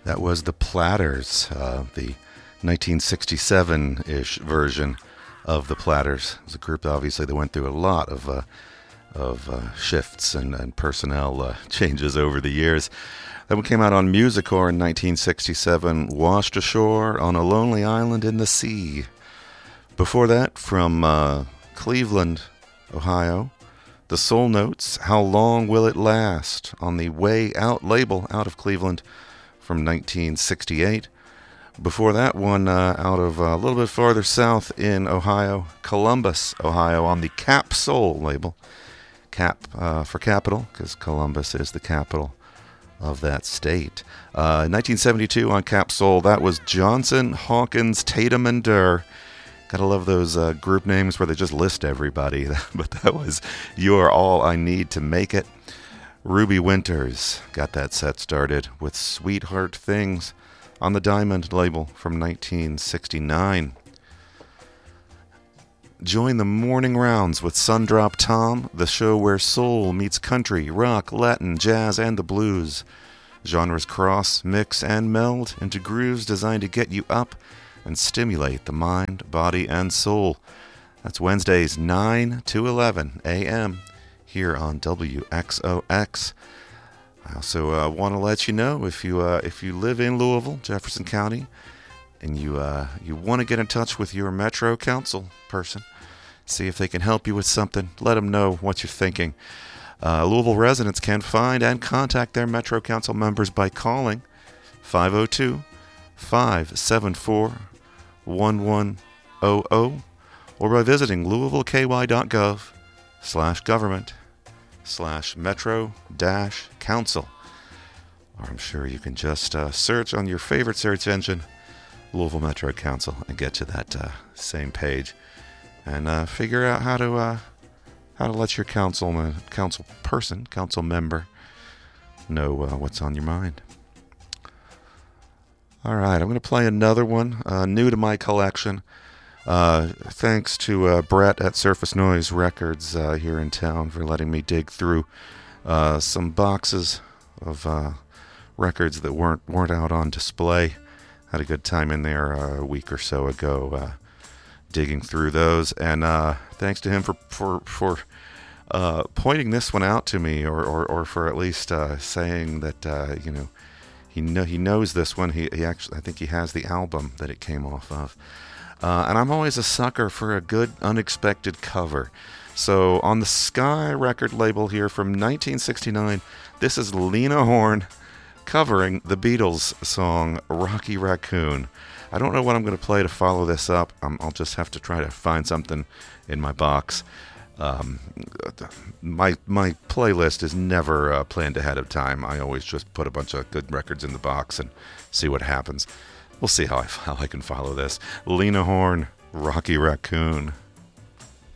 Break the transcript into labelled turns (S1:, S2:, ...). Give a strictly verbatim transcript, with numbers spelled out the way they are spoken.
S1: That was the Platters, uh, the nineteen sixty-seven-ish version of the Platters. It was a group, obviously, that went through a lot of uh, of uh, shifts and, and personnel uh, changes over the years. That one came out on Musicor in nineteen sixty-seven, Washed Ashore on a Lonely Island in the Sea. Before that, from uh, Cleveland, Ohio, the Soul Notes, How Long Will It Last, on the Way Out label out of Cleveland from nineteen sixty-eight. Before that one, uh, out of uh, a little bit farther south in Ohio, Columbus, Ohio, on the Cap Soul label. Cap uh, for capital, because Columbus is the capital of that state. Uh, nineteen seventy-two on Cap Soul, that was Johnson, Hawkins, Tatum, and Durr. Gotta love those uh, group names where they just list everybody. But that was You're All I Need to Make It. Ruby Winters got that set started with Sweetheart Things on the Diamond label from nineteen sixty-nine. Join the morning rounds with Sundrop Tom, the show where soul meets country, rock, Latin, jazz, and the blues. Genres cross, mix, and meld into grooves designed to get you up and stimulate the mind, body, and soul. That's Wednesdays, nine to eleven a.m. here on W X O X. I also uh, want to let you know, if you uh, if you live in Louisville, Jefferson County, and you uh, you want to get in touch with your Metro Council person, see if they can help you with something, let them know what you're thinking. Uh, Louisville residents can find and contact their Metro Council members by calling five oh two, five seven four, one one zero zero or by visiting louisvilleky.gov slash government slash metro dash council. Or I'm sure you can just uh, search on your favorite search engine, Louisville Metro Council, and get to that uh, same page and uh, figure out how to uh, how to let your councilman, council person, council member know uh, what's on your mind. All right, I'm going to play another one, uh, new to my collection. Uh, thanks to uh, Brett at Surface Noise Records uh, here in town for letting me dig through uh, some boxes of uh, records that weren't weren't out on display. Had a good time in there uh, a week or so ago, uh, digging through those. And uh, thanks to him for for for uh, pointing this one out to me, or or, or for at least uh, saying that uh, you know. He know he knows this one. He he actually I think he has the album that it came off of. Uh, and I'm always a sucker for a good unexpected cover. So on the Sky record label here from nineteen sixty-nine, this is Lena Horne covering the Beatles song Rocky Raccoon. I don't know what I'm going to play to follow this up. Um, I'll just have to try to find something in my box. Um, my my playlist is never uh, planned ahead of time. I always just put a bunch of good records in the box and see what happens. We'll see how I, how I can follow this. Lena Horne, Rocky Raccoon.